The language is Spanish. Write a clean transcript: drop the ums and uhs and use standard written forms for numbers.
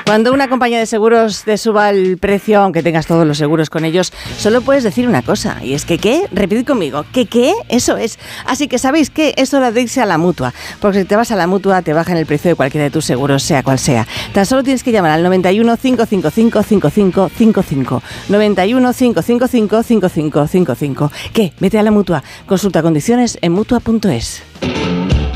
Cuando una compañía de seguros te suba el precio, aunque tengas todos los seguros con ellos, solo puedes decir una cosa, y es que ¿qué? Repetid conmigo, ¿qué? Eso es. Así que ¿sabéis qué? Es hora de irse a la Mutua, porque si te vas a la Mutua te bajan el precio de cualquiera de tus seguros, sea cual sea. Tan solo tienes que llamar al 91 555 5555. 91 555 5555. ¿Qué? Vete a la Mutua. Consulta condiciones en Mutua.es.